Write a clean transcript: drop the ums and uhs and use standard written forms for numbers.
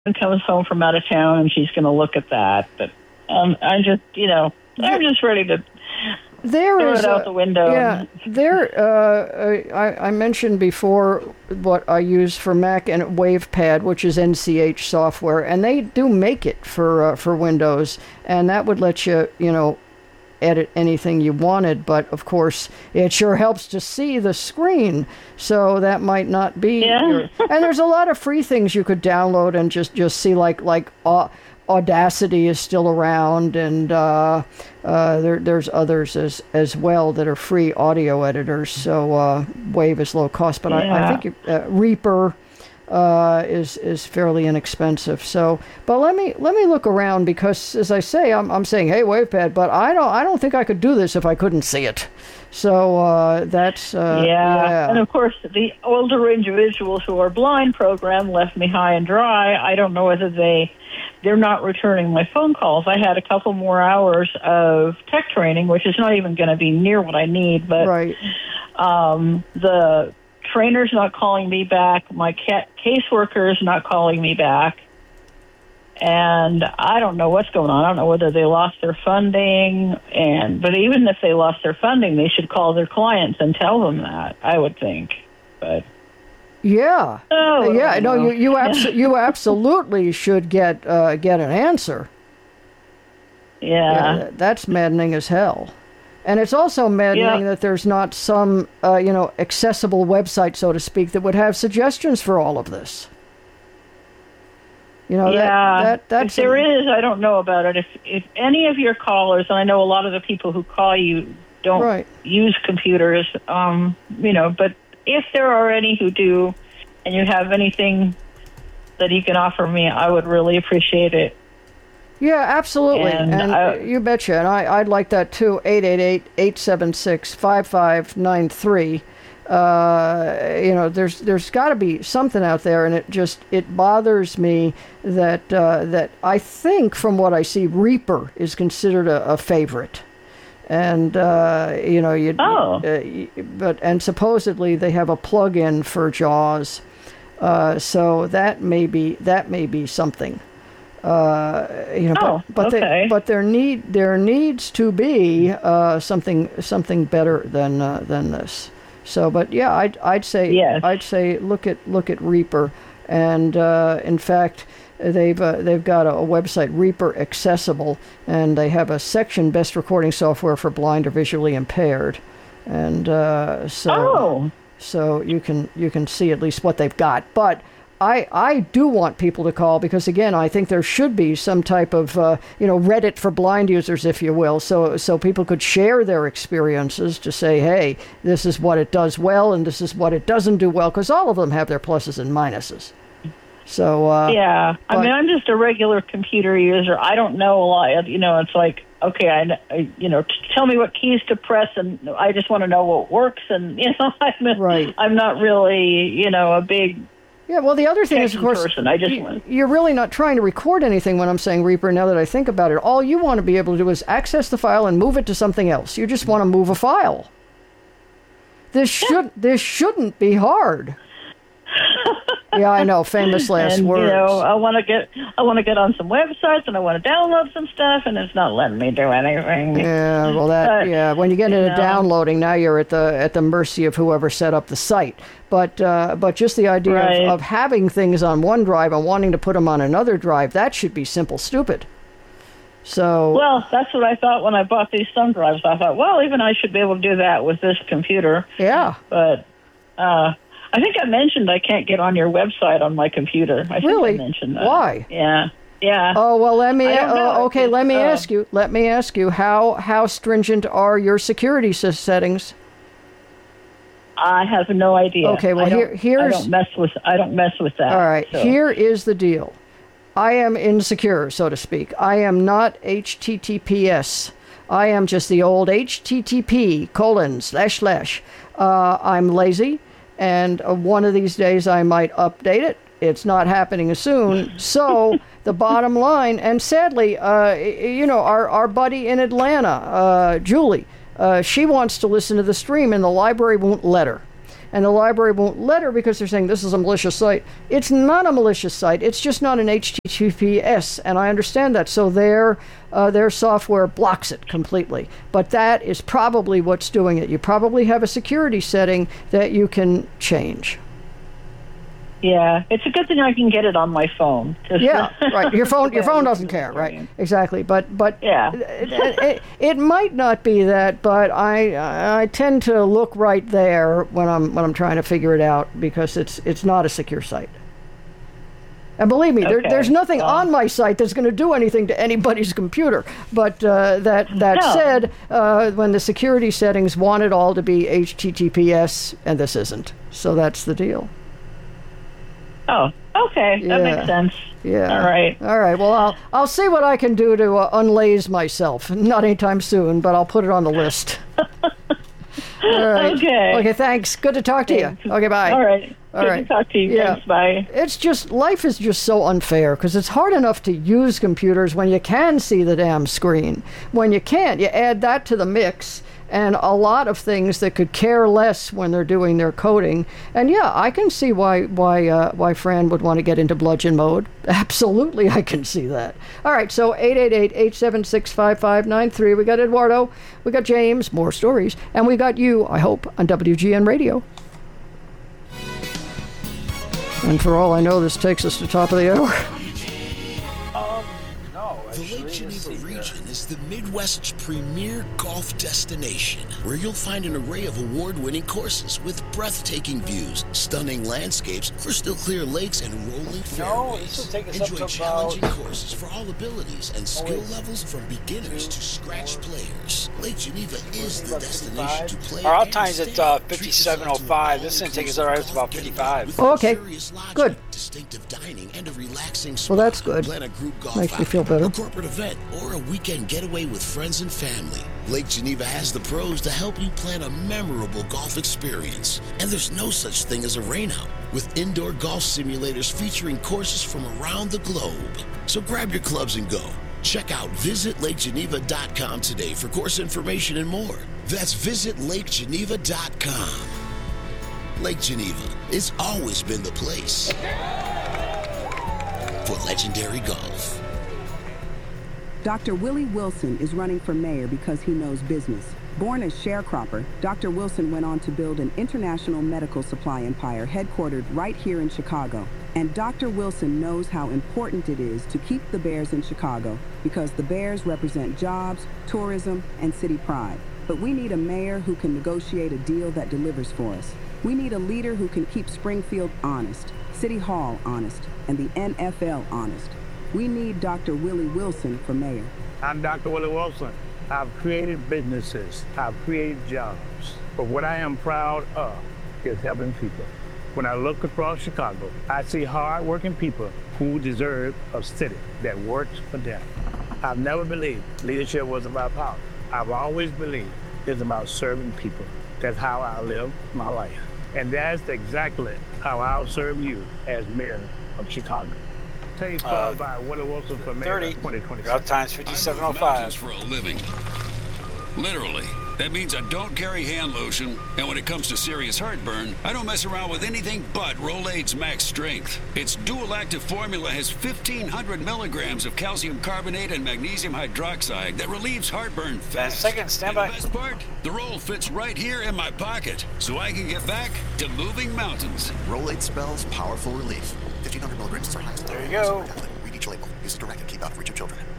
comes home from out of town, and she's going to look at that. But I'm just, I'm just ready to throw it out the window. Yeah, I mentioned before what I use for Mac and WavePad, which is NCH software, and they do make it for Windows, and that would let you, edit anything you wanted, but of course it sure helps to see the screen, so that might not be and there's a lot of free things you could download and just see, like Audacity is still around, and there's others as well that are free audio editors, so Wave is low cost, but I think Reaper is fairly inexpensive. So, but let me look around, because as I say, I'm saying, hey, WavePad, but I don't think I could do this if I couldn't see it. So that's and of course the older individuals who are blind program left me high and dry. I don't know whether they're not returning my phone calls. I had a couple more hours of tech training, which is not even going to be near what I need, but the trainer's not calling me back. My caseworker is not calling me back. And I don't know what's going on. I don't know whether they lost their funding. But even if they lost their funding, they should call their clients and tell them that, I would think. But you absolutely should get an answer. Yeah, that's maddening as hell. And it's also maddening that there's not some, accessible website, so to speak, that would have suggestions for all of this. If there is, I don't know about it. If any of your callers, and I know a lot of the people who call you don't use computers, but if there are any who do, and you have anything that you can offer me, I would really appreciate it. Yeah, absolutely. And you betcha. And I'd like that too. 888-876-5593. There's got to be something out there, and it bothers me that I think, from what I see, Reaper is considered a favorite. And and supposedly they have a plug-in for JAWS, so that may be something. But there needs to be something better than this. So, but yeah, I'd say look at Reaper, and in fact, they've got a website, Reaper Accessible, and they have a section, Best Recording Software for Blind or Visually Impaired, and so you can see at least what they've got. But I do want people to call, because again, I think there should be some type of Reddit for blind users, if you will, so people could share their experiences to say, hey, this is what it does well and this is what it doesn't do well, because all of them have their pluses and minuses. So I mean, I'm just a regular computer user. I don't know a lot. It's like, okay, tell me what keys to press, and I just want to know what works, and I'm not really a big. Yeah, well, the other thing is, of course, you're really not trying to record anything when I'm saying Reaper, now that I think about it. All you want to be able to do is access the file and move it to something else. You just want to move a file. This shouldn't be hard. Yeah, I know. Famous last words. I want to get on some websites, and I want to download some stuff, and it's not letting me do anything. Yeah, well, when you get into downloading, now you're at the mercy of whoever set up the site. But just the idea of having things on one drive and wanting to put them on another drive, that should be simple stupid. So. Well, that's what I thought when I bought these thumb drives. I thought, well, even I should be able to do that with this computer. Yeah. But. I think I mentioned I can't get on your website on my computer. I mentioned that. Why? Yeah. Oh, well, let me ask you. Let me ask you, how stringent are your security settings? I have no idea. Okay, well, I don't mess with that. All right, so. Here is the deal. I am insecure, so to speak. I am not HTTPS. I am just the old HTTP://. I'm lazy. And one of these days I might update it. It's not happening soon. So the bottom line, and sadly, our buddy in Atlanta, Julie, she wants to listen to the stream, and the library won't let her. and the library won't let her because they're saying this is a malicious site. It's not a malicious site. It's just not an HTTPS, and I understand that. So their software blocks it completely. But that is probably what's doing it. You probably have a security setting that you can change. Yeah, it's a good thing I can get it on my phone. Yeah, right. Your phone doesn't care, right? Exactly. But yeah, it might not be that, but I tend to look right there when I'm trying to figure it out because it's not a secure site. And believe me, there's nothing on my site that's going to do anything to anybody's computer. But that said, when the security settings want it all to be HTTPS, and this isn't, so that's the deal. Oh, okay. That makes sense. Yeah. All right. Well, I'll see what I can do to unlaze myself. Not anytime soon, but I'll put it on the list. All right. Okay, thanks. Good to talk to you. Okay, bye. All right. Good to talk to you. Yeah. Thanks, bye. It's just, life is just so unfair because it's hard enough to use computers when you can see the damn screen. When you can't, you add that to the mix. And a lot of things that could care less when they're doing their coding. And yeah, I can see why Fran would want to get into bludgeon mode. Absolutely, I can see that. All right, so 888-876-5593. We got Eduardo, we got James, more stories, and we got you, I hope, on WGN Radio. And for all I know, this takes us to top of the hour. The Lake Geneva region is the Midwest's premier golf destination, where you'll find an array of award-winning courses with breathtaking views, stunning landscapes, crystal clear lakes, and rolling fairways. Enjoy challenging courses for all abilities and skill levels from beginners to scratch players. Lake Geneva is the destination to play. Our out time's at 57:05. This is going to take us right up to about 55. Oh, okay. Good. Distinctive dining and a relaxing well, that's good. Plan a group golf makes me feel better. A corporate event, or a weekend getaway with friends and family. Lake Geneva has the pros to help you plan a memorable golf experience. And there's no such thing as a rainout, with indoor golf simulators featuring courses from around the globe. So grab your clubs and go. Check out visitlakegeneva.com today for course information and more. That's visitlakegeneva.com. Lake Geneva, it's always been the place for legendary golf. Dr. Willie Wilson is running for mayor because he knows business. Born a sharecropper, Dr. Wilson went on to build an international medical supply empire headquartered right here in Chicago. And Dr. Wilson knows how important it is to keep the Bears in Chicago because the Bears represent jobs, tourism, and city pride. But we need a mayor who can negotiate a deal that delivers for us. We need a leader who can keep Springfield honest, City Hall honest, and the NFL honest. We need Dr. Willie Wilson for mayor. I'm Dr. Willie Wilson. I've created businesses. I've created jobs. But what I am proud of is helping people. When I look across Chicago, I see hard-working people who deserve a city that works for them. I've never believed leadership was about power. I've always believed it's about serving people. That's how I live my life. And that's exactly how I'll serve you as mayor of Chicago. Taped by Willie Wilson for mayor 2026. Out time's 57:05. For a living. Literally. That means I don't carry hand lotion, and when it comes to serious heartburn, I don't mess around with anything but Rolaids Max Strength. Its dual-active formula has 1,500 milligrams of calcium carbonate and magnesium hydroxide that relieves heartburn fast. Second, stand by. And the best part? The roll fits right here in my pocket, so I can get back to moving mountains. Rolaids spells powerful relief. 1,500 milligrams is our highest. There you go. Read each label. Use as directed. Keep out of reach of children.